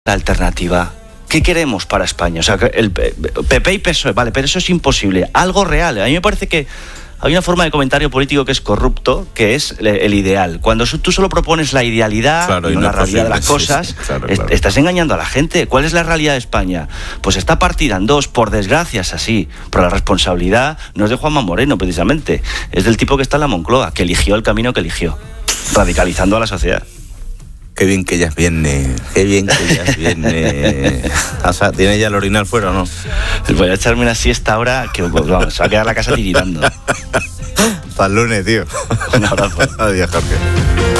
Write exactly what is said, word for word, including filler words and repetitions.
la alternativa. ¿Qué queremos para España? O sea, el P P y P S O E, vale, pero eso es imposible. Algo real. A mí me parece que hay una forma de comentario político que es corrupto, que es el ideal. Cuando tú solo propones la idealidad claro, y no la realidad posible, de las cosas, sí, sí, claro, claro. estás engañando a la gente. ¿Cuál es la realidad de España? Pues está partida en dos, por desgracia es así, pero la responsabilidad no es de Juanma Moreno, precisamente. Es del tipo que está en la Moncloa, que eligió el camino que eligió, radicalizando a la sociedad. Qué bien que ya es viernes, qué bien que ya es viernes. O sea, ¿tiene ya el orinal fuera o no? Voy a echarme una siesta ahora que pues, vamos, se va a quedar la casa tiritando. Hasta el lunes, tío. Un abrazo. Adiós, Jorge.